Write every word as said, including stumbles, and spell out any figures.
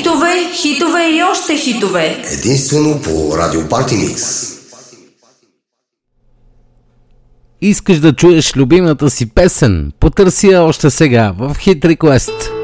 Хитове, хитове и още хитове. Единствено по Радио Парти Микс. Искаш да чуеш любимата си песен? Потърси я още сега в Hit Request.